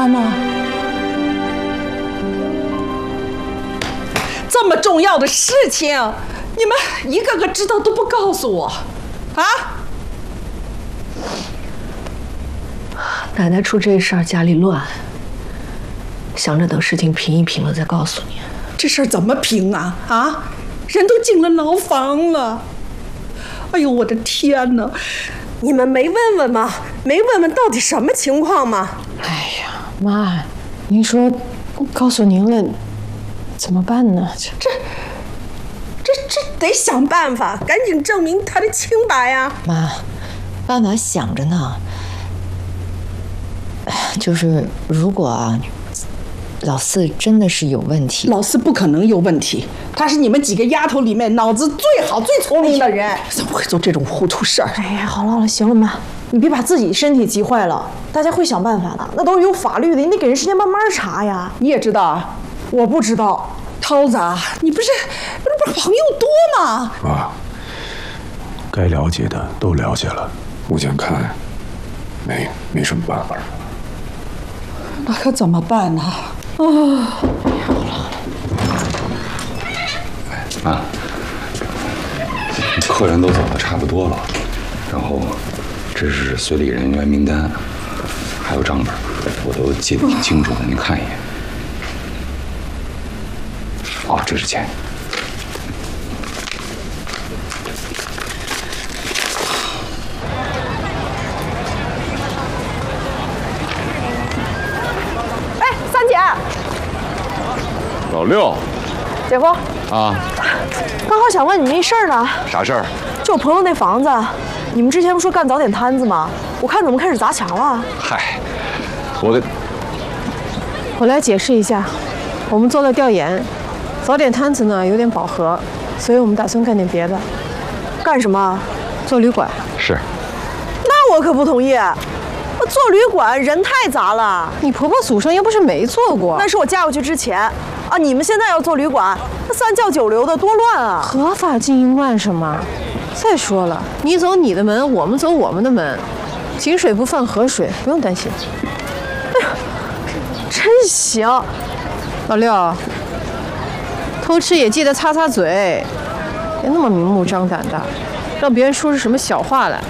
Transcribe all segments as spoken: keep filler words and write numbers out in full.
办呢？这么重要的事情，你们一个个知道都不告诉我，啊？ 奶奶出这事儿，家里乱，想着等事情平一平了再告诉你。 这事儿怎么平啊？啊，人都进了牢房了。哎呦，我的天哪！ 你们没问问吗？没问问到底什么情况吗？ 哎呀，妈，您说告诉您了，怎么办呢？ 这这这这得想办法，赶紧证明他的清白呀！ 妈，爸妈想着呢，就是如果啊，老四真的是有问题， 老四不可能有问题，他是你们几个丫头里面脑子最好、最聪明的人，怎么会做这种糊涂事儿？ 哎呀，好了好了，行了妈，你别把自己身体急坏了，大家会想办法的，那都是有法律的，你得给人时间慢慢查呀。 你也知道啊？ 我不知道。 涛子啊，你不是不是不是朋友多吗？ 妈，该了解的都了解了，目前看没没什么办法。 那可怎么办呢？啊！ 妈，客人都走的差不多了，然后这是随礼人员名单，还有账本，我都记得挺清楚的，您看一眼。哦，这是钱。 哎，三姐。 老六。 姐夫。 啊。 刚好想问你们一事儿呢。 啥事儿？ 就我朋友那房子，你们之前不说干早点摊子吗？我看怎么开始砸墙了。 嗨，我给。 我来解释一下，我们做了调研。早点摊子呢有点饱和，所以我们打算干点别的。干什么？做旅馆。 是。 那我可不同意。我做旅馆人太杂了。你婆婆祖上又不是没做过。那是我嫁过去之前。啊，你们现在要做旅馆，那三教九流的多乱啊！合法经营乱什么？再说了，你走你的门，我们走我们的门，井水不犯河水，不用担心。哎呀，真行，老六。偷吃也记得擦擦嘴，别那么明目张胆的，让别人说出什么小话来。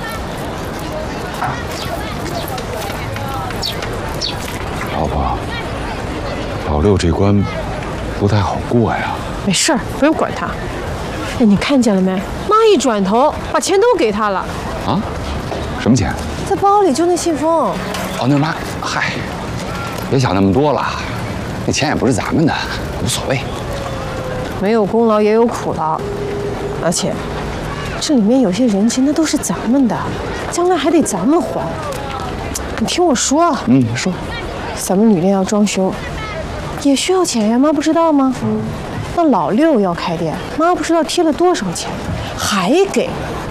老婆，老六这关不太好过呀。 没事儿，不用管他。哎，你看见了没？妈一转头，把钱都给他了。 啊？什么钱？ 在包里，就那信封。 哦，那妈，嗨，别想那么多了，那钱也不是咱们的，无所谓。 没有功劳也有苦劳，而且这里面有些人情那都是咱们的，将来还得咱们还。你听我说。 嗯，说。 咱们旅店要装修，也需要钱呀，妈不知道吗？那老六要开店，妈不知道贴了多少钱，还给。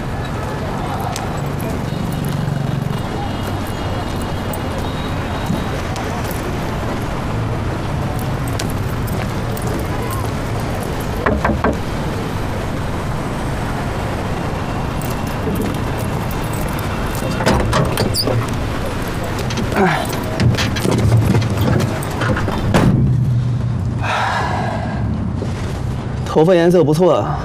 头发颜色不错啊。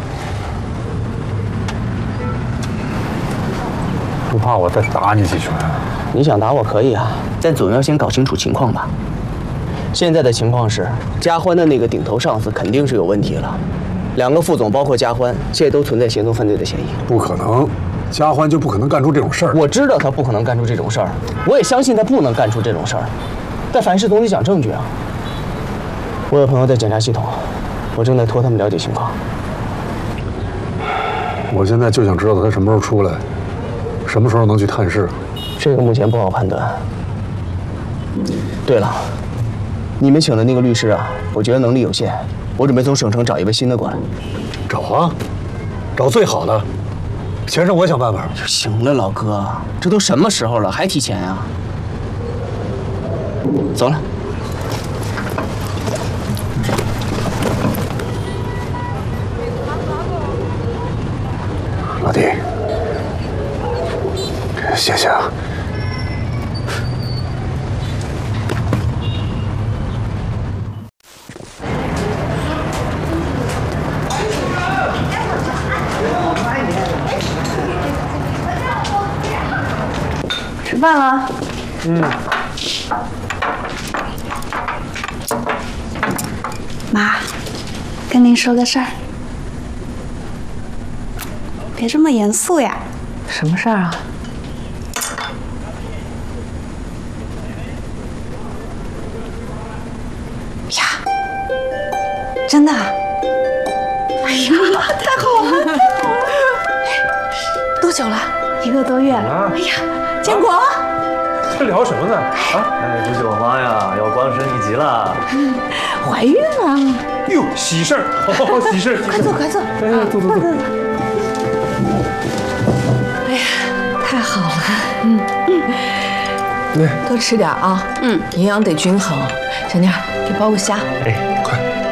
不怕我再打你几拳？ 你想打我可以啊，但总要先搞清楚情况吧。现在的情况是，佳欢的那个顶头上司肯定是有问题了，两个副总包括佳欢，现在都存在协同犯罪的嫌疑。 不可能，佳欢就不可能干出这种事儿。 我知道他不可能干出这种事儿，我也相信他不能干出这种事儿，但凡事总得讲证据啊。我有朋友在检察系统。我正在托他们了解情况。 我现在就想知道他什么时候出来，什么时候能去探视。 这个目前不好判断。对了，你们请的那个律师啊，我觉得能力有限，我准备从省城找一位新的过来。 找啊，找最好的，钱是我想办法。 行了，老哥，这都什么时候了，还提钱啊？走了。 老弟，谢谢啊。 饭了。 嗯。 妈，跟您说个事儿，别这么严肃呀。 什么事儿啊？ 呀，真的？哎呀，太好了，太好了！ 多久了？ 一个多月了。哎呀，建国， 这聊什么呢？啊？ 哎，恭喜我妈呀，要官升一级了。 怀孕了。 哟，喜事儿，好喜事儿！ 快坐，快坐。 哎，坐坐坐。 哎呀，太好了。嗯嗯。多吃点啊。嗯。营养得均衡。小妮儿，给包个虾。 哎，快。